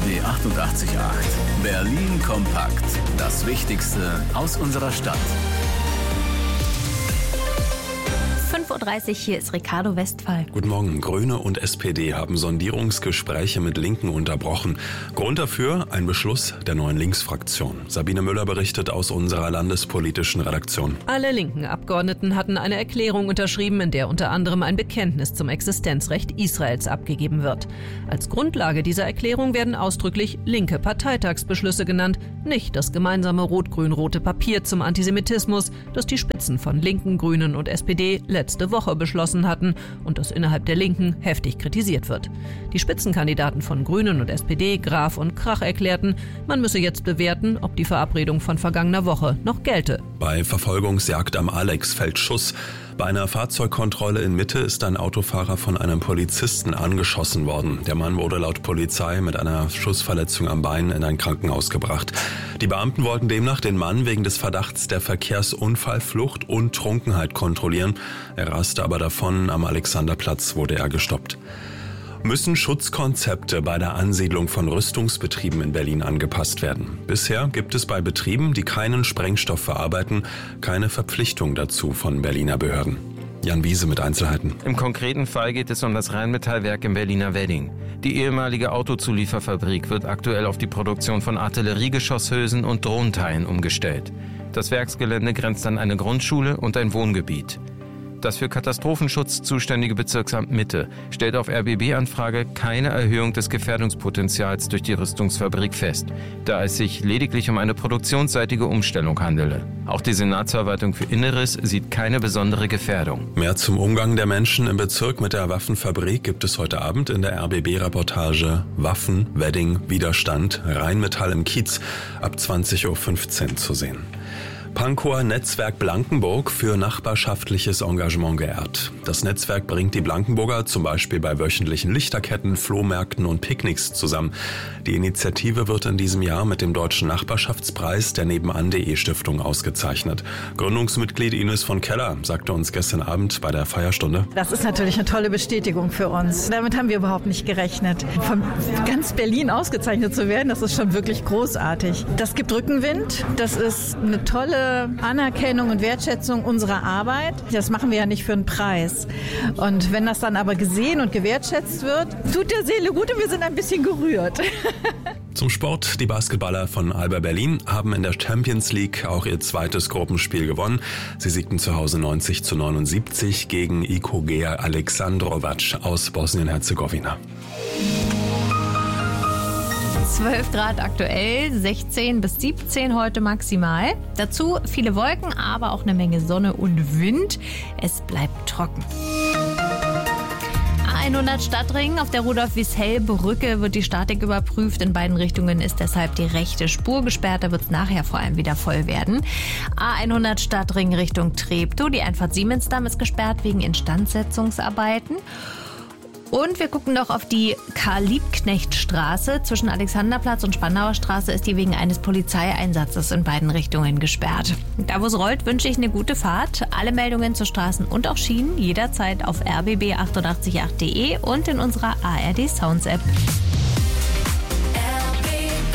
RBB 88.8. Berlin kompakt. Das Wichtigste aus unserer Stadt. 5.30 Uhr, hier ist Ricardo Westphal. Guten Morgen. Grüne und SPD haben Sondierungsgespräche mit Linken unterbrochen. Grund dafür ein Beschluss der neuen Linksfraktion. Sabine Müller berichtet aus unserer landespolitischen Redaktion. Alle linken Abgeordneten hatten eine Erklärung unterschrieben, in der unter anderem ein Bekenntnis zum Existenzrecht Israels abgegeben wird. Als Grundlage dieser Erklärung werden ausdrücklich linke Parteitagsbeschlüsse genannt, nicht das gemeinsame rot-grün-rote Papier zum Antisemitismus, das die Spitzen von Linken, Grünen und SPD letzte Woche beschlossen hatten und das innerhalb der Linken heftig kritisiert wird. Die Spitzenkandidaten von Grünen und SPD, Graf und Krach, erklärten, man müsse jetzt bewerten, ob die Verabredung von vergangener Woche noch gelte. Bei Verfolgungsjagd am Alex fällt Schuss. Bei einer Fahrzeugkontrolle in Mitte ist ein Autofahrer von einem Polizisten angeschossen worden. Der Mann wurde laut Polizei mit einer Schussverletzung am Bein in ein Krankenhaus gebracht. Die Beamten wollten demnach den Mann wegen des Verdachts der Verkehrsunfallflucht und Trunkenheit kontrollieren. Er raste aber davon. Am Alexanderplatz wurde er gestoppt. Müssen Schutzkonzepte bei der Ansiedlung von Rüstungsbetrieben in Berlin angepasst werden. Bisher gibt es bei Betrieben, die keinen Sprengstoff verarbeiten, keine Verpflichtung dazu von Berliner Behörden. Jan Wiese mit Einzelheiten. Im konkreten Fall geht es um das Rheinmetallwerk im Berliner Wedding. Die ehemalige Autozulieferfabrik wird aktuell auf die Produktion von Artilleriegeschosshülsen und Drohnenteilen umgestellt. Das Werksgelände grenzt an eine Grundschule und ein Wohngebiet. Das für Katastrophenschutz zuständige Bezirksamt Mitte stellt auf RBB-Anfrage keine Erhöhung des Gefährdungspotenzials durch die Rüstungsfabrik fest, da es sich lediglich um eine produktionsseitige Umstellung handele. Auch die Senatsverwaltung für Inneres sieht keine besondere Gefährdung. Mehr zum Umgang der Menschen im Bezirk mit der Waffenfabrik gibt es heute Abend in der RBB-Reportage Waffen, Wedding, Widerstand, Rheinmetall im Kiez ab 20.15 Uhr zu sehen. Pankower Netzwerk Blankenburg für nachbarschaftliches Engagement geehrt. Das Netzwerk bringt die Blankenburger zum Beispiel bei wöchentlichen Lichterketten, Flohmärkten und Picknicks zusammen. Die Initiative wird in diesem Jahr mit dem Deutschen Nachbarschaftspreis der Nebenan.de Stiftung ausgezeichnet. Gründungsmitglied Ines von Keller sagte uns gestern Abend bei der Feierstunde: Das ist natürlich eine tolle Bestätigung für uns. Damit haben wir überhaupt nicht gerechnet. Von ganz Berlin ausgezeichnet zu werden, das ist schon wirklich großartig. Das gibt Rückenwind, das ist eine tolle Anerkennung und Wertschätzung unserer Arbeit. Das machen wir ja nicht für einen Preis. Und wenn das dann aber gesehen und gewertschätzt wird, tut der Seele gut und wir sind ein bisschen gerührt. Zum Sport. Die Basketballer von Alba Berlin haben in der Champions League auch ihr zweites Gruppenspiel gewonnen. Sie siegten zu Hause 90-79 gegen Ikogea Aleksandrovac aus Bosnien-Herzegowina. 12 Grad aktuell, 16 bis 17 heute maximal. Dazu viele Wolken, aber auch eine Menge Sonne und Wind. Es bleibt trocken. A100 Stadtring auf der Rudolf-Wieshell-Brücke wird die Statik überprüft. In beiden Richtungen ist deshalb die rechte Spur gesperrt. Da wird es nachher vor allem wieder voll werden. A100 Stadtring Richtung Treptow. Die Einfahrt Siemensdamm ist gesperrt wegen Instandsetzungsarbeiten. Und wir gucken noch auf die Karl-Liebknecht-Straße. Zwischen Alexanderplatz und Spandauer Straße ist die wegen eines Polizeieinsatzes in beiden Richtungen gesperrt. Da wo es rollt, wünsche ich eine gute Fahrt. Alle Meldungen zu Straßen und auch Schienen jederzeit auf rbb888.de und in unserer ARD Sounds App. RBB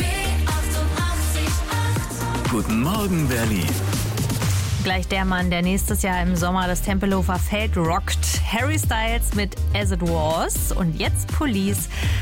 88.8. Guten Morgen, Berlin. Gleich der Mann, der nächstes Jahr im Sommer das Tempelhofer Feld rockt. Harry Styles mit As It Was und jetzt Police